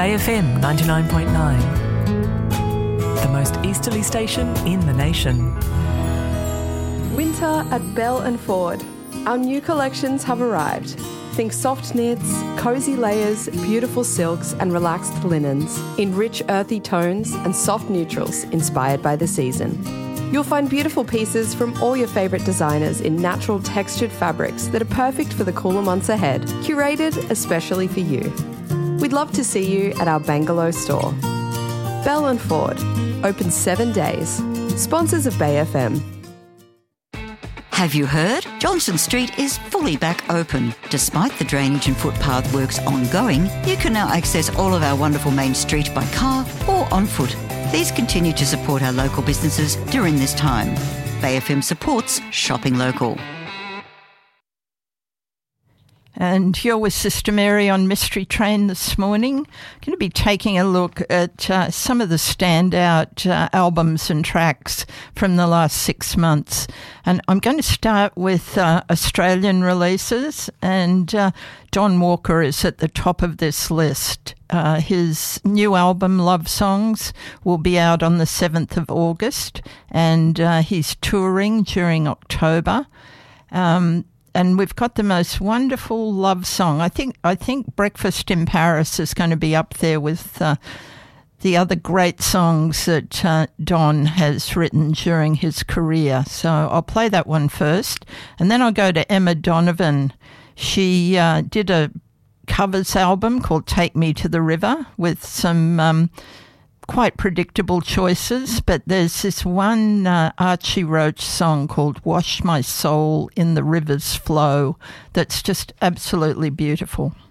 Bay FM 99.9, the most easterly station in the nation. Winter at Bell and Ford. Our new collections have arrived. Think soft knits, cosy layers, beautiful silks and relaxed linens in rich earthy tones and soft neutrals inspired by the season. You'll find beautiful pieces from all your favourite designers in natural textured fabrics that are perfect for the cooler months ahead, curated especially for you. We'd love to see you at our Bangalore store. Bell and Ford, open 7 days. Sponsors of Bay FM. Have you heard? Johnson Street is fully back open. Despite the drainage and footpath works ongoing, you can now access all of our wonderful main street by car or on foot. Please continue to support our local businesses during this time. Bay FM supports shopping local. And you're with Sister Mary on Mystery Train this morning. I'm going to be taking a look at some of the standout albums and tracks from the last 6 months. And I'm going to start with Australian releases, and Don Walker is at the top of this list. His new album, Love Songs, will be out on the 7th of August, and he's touring during October. And we've got the most wonderful love song. I think Breakfast in Paris is going to be up there with the other great songs that Don has written during his career. So I'll play that one first. And then I'll go to Emma Donovan. She did a covers album called Take Me to the River with some quite predictable choices, but there's this one Archie Roach song called Wash My Soul in the River's Flow that's just absolutely beautiful.